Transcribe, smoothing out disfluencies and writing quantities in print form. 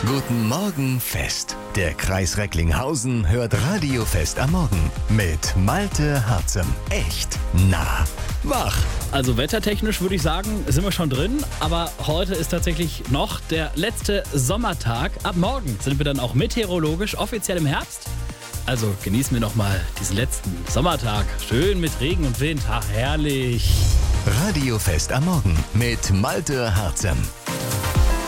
Guten Morgen Fest. Der Kreis Recklinghausen hört Radiofest am Morgen mit Malte Harzem. Echt nah, wach. Also wettertechnisch würde ich sagen, sind wir schon drin. Aber heute ist tatsächlich noch der letzte Sommertag. Ab morgen sind wir dann auch meteorologisch offiziell im Herbst. Also genießen wir nochmal diesen letzten Sommertag. Schön mit Regen und Wind. Ach, herrlich. Radiofest am Morgen mit Malte Harzem.